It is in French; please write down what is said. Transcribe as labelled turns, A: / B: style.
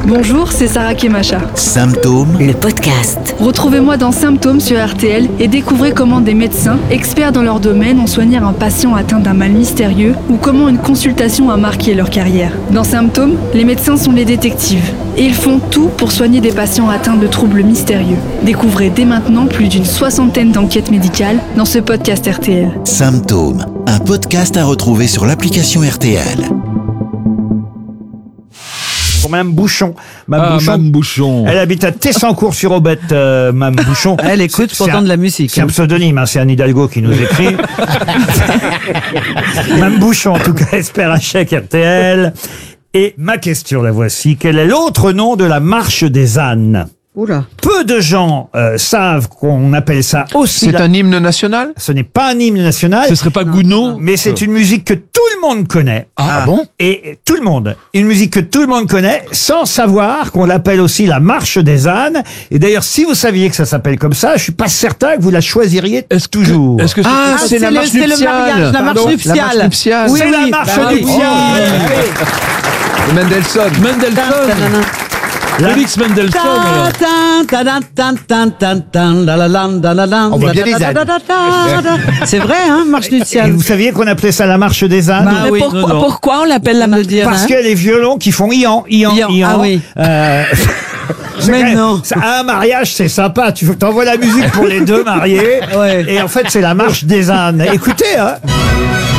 A: Bonjour, c'est Sarah Kemacha.
B: Symptômes,
C: le podcast.
A: Retrouvez-moi dans Symptômes sur RTL et découvrez comment des médecins, experts dans leur domaine, ont soigné un patient atteint d'un mal mystérieux ou comment une consultation a marqué leur carrière. Dans Symptômes, les médecins sont les détectives et ils font tout pour soigner des patients atteints de troubles mystérieux. Découvrez dès maintenant plus d'une 60aine d'enquêtes médicales dans ce podcast RTL.
B: Symptômes, un podcast à retrouver sur l'application RTL.
D: Pour Mme Bouchon.
E: Mme Bouchon.
D: Elle habite à Tessancourt-sur-Aubette, Mme Bouchon.
F: Elle écoute pourtant de la musique.
D: C'est un pseudonyme, c'est Anne Hidalgo qui nous écrit. Mme Bouchon, en tout cas, espère un chèque RTL. Et ma question, la voici. Quel est l'autre nom de la marche des ânes ?
F: Oula.
D: Peu de gens savent qu'on appelle ça aussi.
E: C'est un hymne national ?
D: Ce n'est pas un hymne national.
E: Ce serait pas Gounod ?
D: Mais c'est une musique que tout le monde connaît.
E: Ah bon ?
D: Et tout le monde. Une musique que tout le monde connaît, sans savoir qu'on l'appelle aussi la marche des ânes. Et d'ailleurs, si vous saviez que ça s'appelle comme ça, je suis pas certain que vous la choisiriez toujours.
E: Est-ce que
F: C'est la marche nuptiale. La marche nuptiale.
E: La marche nuptiale.
D: C'est la marche nuptiale.
E: Mendelssohn. Félix Mendelssohn.
F: On voit bien les ânes. C'est vrai, hein, marche
D: Et
F: nuptiale.
D: vous saviez qu'on appelait ça la marche des ânes?
F: Bah oui,
C: Pourquoi on l'appelle la marche des ânes?
D: Parce qu'il y a les violons qui font ian.
F: Ah oui. Mais non.
D: À un mariage, c'est sympa. Tu t'envoies la musique pour les deux mariés.
F: Ouais.
D: Et en fait, c'est la marche des ânes. Écoutez, hein.